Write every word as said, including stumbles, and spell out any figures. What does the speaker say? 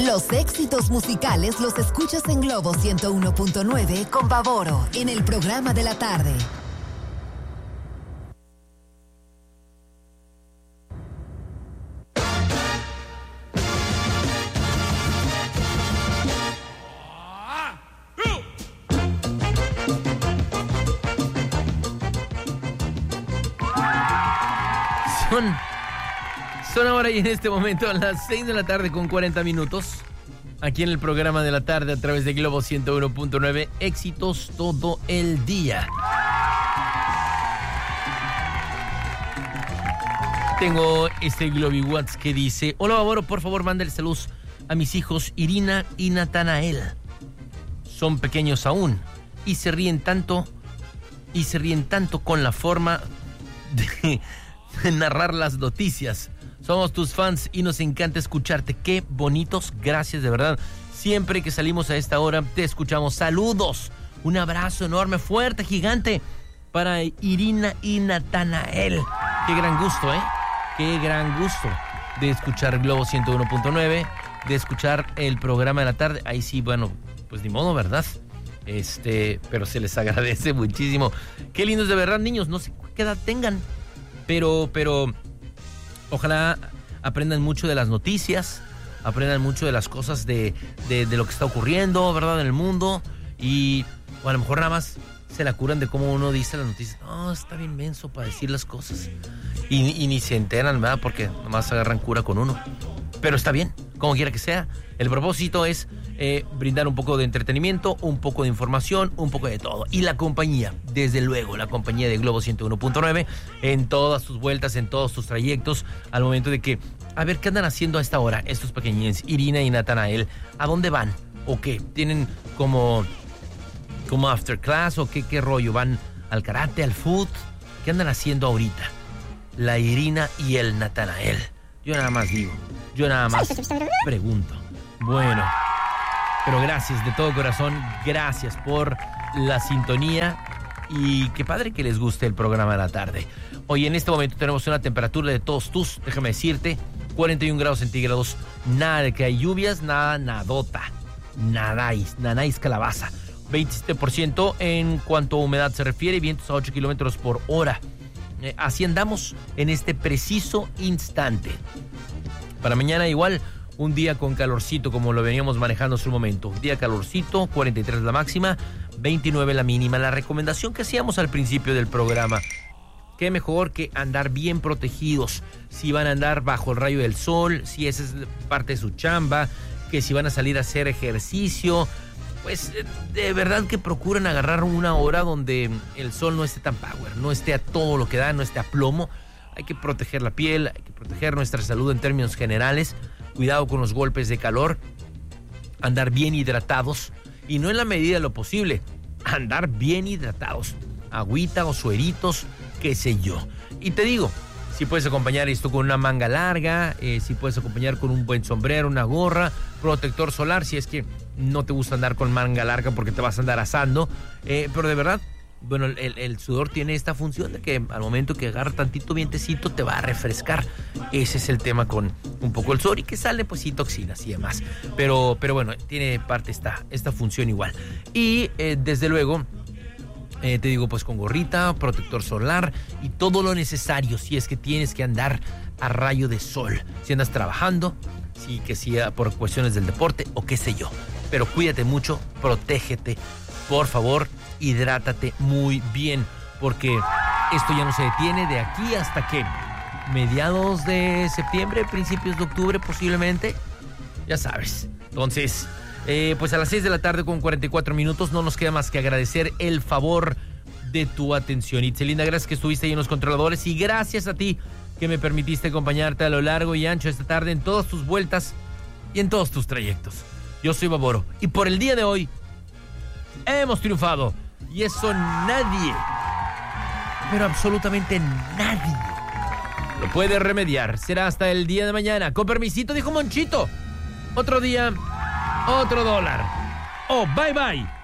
Los éxitos musicales los escuchas en Globo ciento uno punto nueve con Bavoro en el programa de la tarde. Son, son ahora y en este momento a las seis de la tarde con cuarenta minutos. Aquí en el programa de la tarde a través de Globo ciento uno punto nueve. Éxitos todo el día. Tengo este Globy Watts que dice: hola Bavoro, por favor mándale saludos a mis hijos Irina y Natanael. Son pequeños aún y se ríen tanto y se ríen tanto con la forma de narrar las noticias. Somos tus fans y nos encanta escucharte. Qué bonitos, gracias de verdad. Siempre que salimos a esta hora te escuchamos. Saludos, un abrazo enorme, fuerte, gigante para Irina y Natanael. Qué gran gusto, ¿eh? Qué gran gusto de escuchar Globo ciento uno punto nueve, de escuchar el programa de la tarde. Ahí sí, bueno, pues ni modo, ¿verdad? Este, pero se les agradece muchísimo. Qué lindos de verdad, niños, no sé qué edad tengan. Pero, pero, ojalá aprendan mucho de las noticias, aprendan mucho de las cosas de, de, de lo que está ocurriendo, ¿verdad?, en el mundo. Y o a lo mejor nada más se la curan de cómo uno dice las noticias. No, está bien menso para decir las cosas. Y, y ni se enteran, ¿verdad?, porque nomás agarran cura con uno. Pero está bien, como quiera que sea. El propósito es eh, brindar un poco de entretenimiento, un poco de información, un poco de todo. Y la compañía, desde luego, la compañía de Globo ciento uno punto nueve, en todas sus vueltas, en todos sus trayectos, al momento de que, a ver, ¿qué andan haciendo a esta hora estos pequeñines, Irina y Natanael? ¿A dónde van? ¿O qué? ¿Tienen como, como after class o qué, qué rollo? ¿Van al karate, al foot? ¿Qué andan haciendo ahorita? La Irina y el Natanael. Yo nada más digo, yo nada más pregunto. Bueno, pero gracias de todo corazón, gracias por la sintonía y qué padre que les guste el programa de la tarde. Hoy en este momento tenemos una temperatura de todos tus, déjame decirte, cuarenta y un grados centígrados, nada de que hay lluvias, nada, nadota, nadáis, nadáis calabaza, veintisiete por ciento en cuanto a humedad se refiere, vientos a ocho kilómetros por hora. Eh, así andamos en este preciso instante. Para mañana igual, un día con calorcito como lo veníamos manejando hace un momento. Un día calorcito, cuarenta y tres la máxima, veintinueve la mínima. La recomendación que hacíamos al principio del programa, qué mejor que andar bien protegidos. Si van a andar bajo el rayo del sol, si esa es parte de su chamba, que si van a salir a hacer ejercicio, pues de verdad que procuren agarrar una hora donde el sol no esté tan power, no esté a todo lo que da, no esté a plomo. Hay que proteger la piel, hay que proteger nuestra salud en términos generales. Cuidado con los golpes de calor, andar bien hidratados y no en la medida de lo posible, andar bien hidratados, agüita o sueritos, qué sé yo. Y te digo, si puedes acompañar esto con una manga larga, eh, si puedes acompañar con un buen sombrero, una gorra, protector solar, si es que no te gusta andar con manga larga porque te vas a andar asando, eh, pero de verdad, bueno, el, el sudor tiene esta función de que al momento que agarra tantito vientecito te va a refrescar. Ese es el tema con un poco el sudor y que sale pues sí toxinas y demás. Pero, pero bueno, tiene parte esta, esta función igual. Y eh, desde luego, eh, te digo pues con gorrita, protector solar y todo lo necesario si es que tienes que andar a rayo de sol. Si andas trabajando, sí que sea por cuestiones del deporte o qué sé yo. Pero cuídate mucho, protégete, por favor. Hidrátate muy bien, porque esto ya no se detiene de aquí hasta que mediados de septiembre, principios de octubre posiblemente, ya sabes. Entonces, eh, pues a las seis de la tarde con cuarenta y cuatro minutos no nos queda más que agradecer el favor de tu atención. Itzelinda, gracias que estuviste ahí en los controladores y gracias a ti que me permitiste acompañarte a lo largo y ancho esta tarde en todas tus vueltas y en todos tus trayectos. Yo soy Bavoro y por el día de hoy hemos triunfado. Y eso nadie, pero absolutamente nadie, lo puede remediar. Será hasta el día de mañana. Con permisito, dijo Monchito. Otro día, otro dólar. Oh, bye bye.